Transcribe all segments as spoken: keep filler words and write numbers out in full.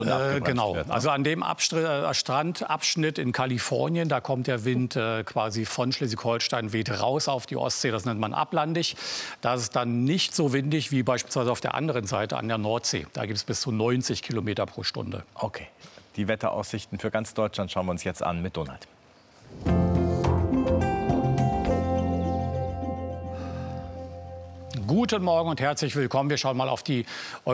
Äh, genau, wird, ne? Also an dem Abstr äh, Strandabschnitt in Kalifornien, da kommt der Wind äh, quasi von Schleswig-Holstein, weht raus auf die Ostsee, das nennt man ablandig. Da ist es dann nicht so windig wie beispielsweise auf der anderen Seite an der Nordsee. Da gibt es bis zu neunzig Kilometer pro Stunde. Okay, die Wetteraussichten für ganz Deutschland schauen wir uns jetzt an mit Donald. Guten Morgen und herzlich willkommen. Wir schauen mal auf die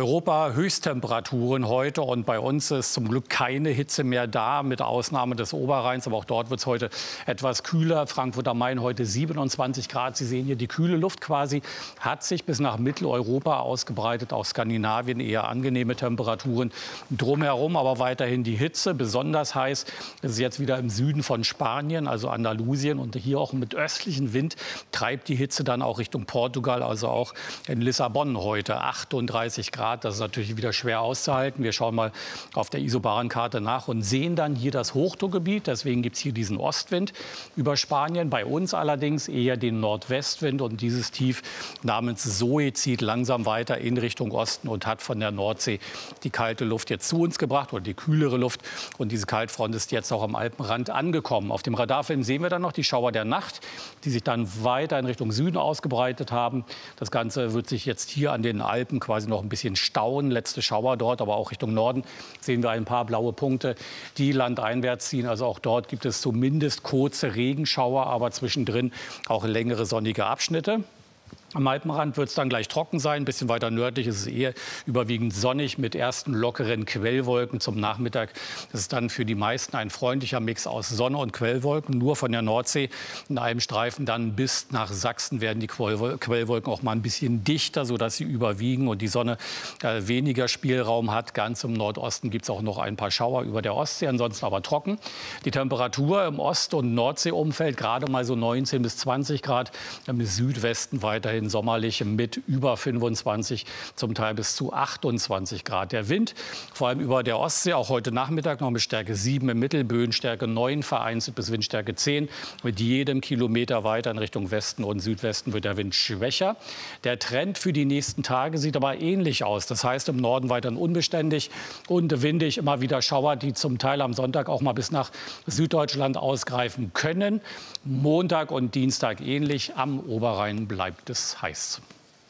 Europa-Höchsttemperaturen heute. Und bei uns ist zum Glück keine Hitze mehr da, mit Ausnahme des Oberrheins. Aber auch dort wird es heute etwas kühler. Frankfurt am Main heute siebenundzwanzig Grad. Sie sehen hier, die kühle Luft quasi hat sich bis nach Mitteleuropa ausgebreitet. Auch Skandinavien eher angenehme Temperaturen drumherum. Aber weiterhin die Hitze. Besonders heiß ist es jetzt wieder im Süden von Spanien, also Andalusien. Und hier auch mit östlichem Wind treibt die Hitze dann auch Richtung Portugal, also auch in Lissabon heute achtunddreißig Grad. Das ist natürlich wieder schwer auszuhalten. Wir schauen mal auf der Isobarenkarte nach und sehen dann hier das Hochdruckgebiet. Deswegen gibt es hier diesen Ostwind über Spanien. Bei uns allerdings eher den Nordwestwind. Und dieses Tief namens Zoe zieht langsam weiter in Richtung Osten und hat von der Nordsee die kalte Luft jetzt zu uns gebracht oder die kühlere Luft. Und diese Kaltfront ist jetzt auch am Alpenrand angekommen. Auf dem Radarfilm sehen wir dann noch die Schauer der Nacht, die sich dann weiter in Richtung Süden ausgebreitet haben. Das Ganze wird sich jetzt hier an den Alpen quasi noch ein bisschen stauen. Letzte Schauer dort, aber auch Richtung Norden sehen wir ein paar blaue Punkte, die landeinwärts ziehen. Also auch dort gibt es zumindest kurze Regenschauer, aber zwischendrin auch längere sonnige Abschnitte. Am Alpenrand wird es dann gleich trocken sein. Ein bisschen weiter nördlich ist es eher überwiegend sonnig mit ersten lockeren Quellwolken zum Nachmittag. Das ist dann für die meisten ein freundlicher Mix aus Sonne und Quellwolken. Nur von der Nordsee in einem Streifen dann bis nach Sachsen werden die Quellwolken auch mal ein bisschen dichter, sodass sie überwiegen und die Sonne äh, weniger Spielraum hat. Ganz im Nordosten gibt es auch noch ein paar Schauer über der Ostsee, ansonsten aber trocken. Die Temperatur im Ost- und Nordseeumfeld gerade mal so neunzehn bis zwanzig Grad. Im Südwesten weiterhin sommerlich mit über fünfundzwanzig, zum Teil bis zu achtundzwanzig Grad. Der Wind, vor allem über der Ostsee, auch heute Nachmittag noch mit Stärke sieben im Mittel, Böenstärke neun, vereinzelt bis Windstärke zehn. Mit jedem Kilometer weiter in Richtung Westen und Südwesten wird der Wind schwächer. Der Trend für die nächsten Tage sieht aber ähnlich aus. Das heißt, im Norden weiterhin unbeständig und windig, immer wieder Schauer, die zum Teil am Sonntag auch mal bis nach Süddeutschland ausgreifen können. Montag und Dienstag ähnlich. Am Oberrhein bleibt es heiß.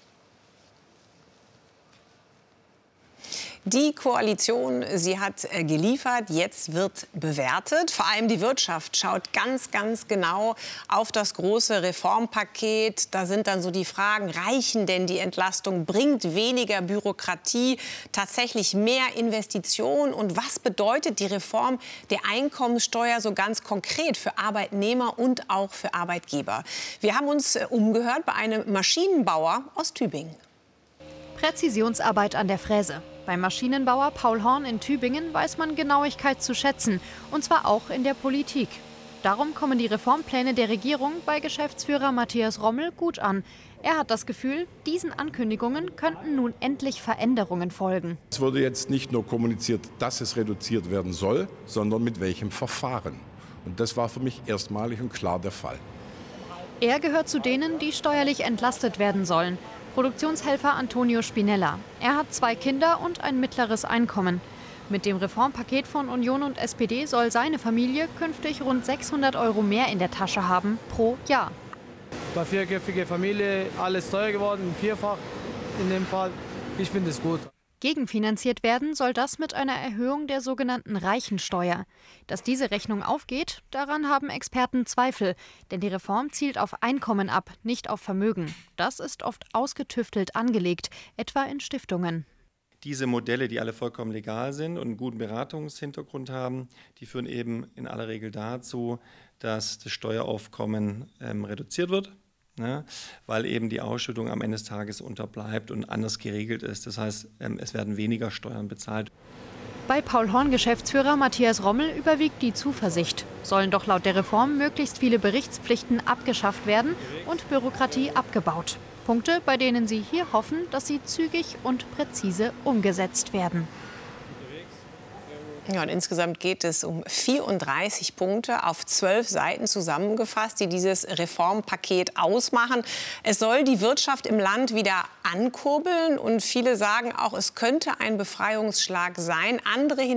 Die Koalition, sie hat geliefert, jetzt wird bewertet. Vor allem die Wirtschaft schaut ganz, ganz genau auf das große Reformpaket. Da sind dann so die Fragen, reichen denn die Entlastung, bringt weniger Bürokratie, tatsächlich mehr Investition? Und was bedeutet die Reform der Einkommensteuer so ganz konkret für Arbeitnehmer und auch für Arbeitgeber? Wir haben uns umgehört bei einem Maschinenbauer aus Tübingen. Präzisionsarbeit an der Fräse. Beim Maschinenbauer Paul Horn in Tübingen weiß man Genauigkeit zu schätzen, und zwar auch in der Politik. Darum kommen die Reformpläne der Regierung bei Geschäftsführer Matthias Rommel gut an. Er hat das Gefühl, diesen Ankündigungen könnten nun endlich Veränderungen folgen. Es wurde jetzt nicht nur kommuniziert, dass es reduziert werden soll, sondern mit welchem Verfahren. Und das war für mich erstmalig und klar der Fall. Er gehört zu denen, die steuerlich entlastet werden sollen. Produktionshelfer Antonio Spinella. Er hat zwei Kinder und ein mittleres Einkommen. Mit dem Reformpaket von Union und S P D soll seine Familie künftig rund sechshundert Euro mehr in der Tasche haben pro Jahr. Bei vierköpfiger Familie alles teuer geworden, vierfach in dem Fall. Ich finde es gut. Gegenfinanziert werden soll das mit einer Erhöhung der sogenannten Reichensteuer. Dass diese Rechnung aufgeht, daran haben Experten Zweifel. Denn die Reform zielt auf Einkommen ab, nicht auf Vermögen. Das ist oft ausgetüftelt angelegt, etwa in Stiftungen. Diese Modelle, die alle vollkommen legal sind und einen guten Beratungshintergrund haben, die führen eben in aller Regel dazu, dass das Steueraufkommen ähm, reduziert wird. Ne, weil eben die Ausschüttung am Ende des Tages unterbleibt und anders geregelt ist. Das heißt, es werden weniger Steuern bezahlt. Bei Paul Horn Geschäftsführer Matthias Rommel überwiegt die Zuversicht. Sollen doch laut der Reform möglichst viele Berichtspflichten abgeschafft werden und Bürokratie abgebaut. Punkte, bei denen sie hier hoffen, dass sie zügig und präzise umgesetzt werden. Ja, und insgesamt geht es um vierunddreißig Punkte auf zwölf Seiten zusammengefasst, die dieses Reformpaket ausmachen. Es soll die Wirtschaft im Land wieder ankurbeln und viele sagen auch, es könnte ein Befreiungsschlag sein. Andere